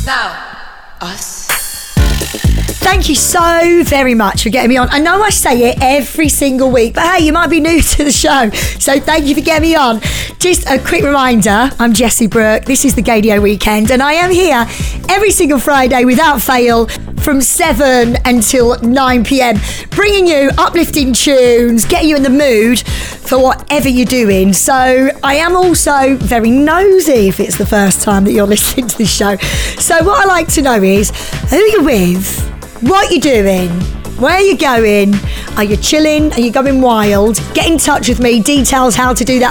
Now, us. Thank you so very much for getting me on. I know I say it every single week, but hey, you might be new to the show, so thank you for getting me on. Just a quick reminder, I'm Jessie Brooke. This is the Gaydio Weekend, and I am here every single Friday without fail from 7 until 9 p.m, bringing you uplifting tunes, getting you in the mood for whatever you're doing. So I am also very nosy if it's the first time that you're listening to this show. So what I like to know is who you're with, what you're doing, where you're going, are you chilling, are you going wild? Get in touch with me, details how to do that